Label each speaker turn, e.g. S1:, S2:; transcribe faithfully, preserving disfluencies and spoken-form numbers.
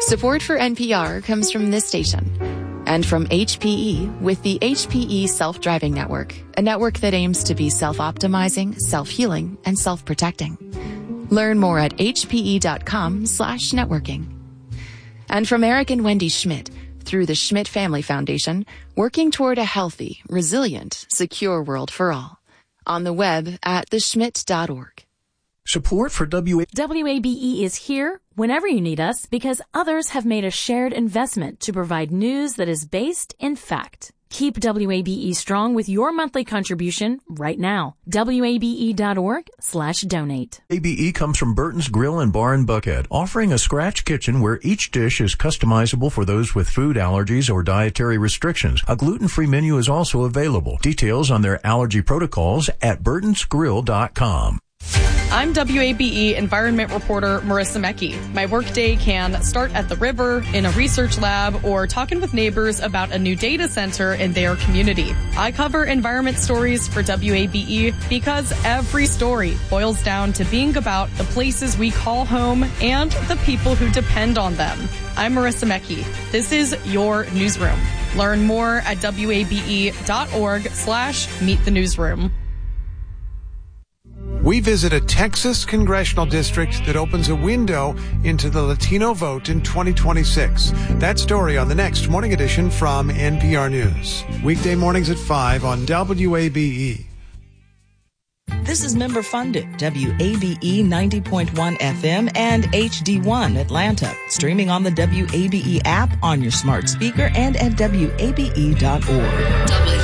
S1: Support for N P R comes from this station and from H P E with the H P E Self-Driving Network, a network that aims to be self-optimizing, self-healing, and self-protecting. Learn more at hpe.com slash networking. And from Eric and Wendy Schmidt, through the Schmidt Family Foundation, working toward a healthy, resilient, secure world for all. On the web at the schmidt dot org.
S2: Support for W A-
S3: W A B E is here whenever you need us because others have made a shared investment to provide news that is based in fact. Keep W A B E strong with your monthly contribution right now. W A B E dot org slash donate.
S2: A B E comes from Burton's Grill and Bar in Buckhead, offering a scratch kitchen where each dish is customizable for those with food allergies or dietary restrictions. A gluten-free menu is also available. Details on their allergy protocols at burtons grill dot com.
S4: I'm W A B E environment reporter Marissa Mecki. My workday can start at the river, in a research lab, or talking with neighbors about a new data center in their community. I cover environment stories for W A B E because every story boils down to being about the places we call home and the people who depend on them. I'm Marissa Mecki. This is your newsroom. Learn more at W A B E dot org slash meet the newsroom.
S5: We visit a Texas congressional district that opens a window into the Latino vote in twenty twenty-six. That story on the next Morning Edition from N P R News. Weekday mornings at five on W A B E.
S6: This is member funded W A B E ninety point one F M and H D one Atlanta. Streaming on the W A B E app, on your smart speaker, and at W A B E dot org.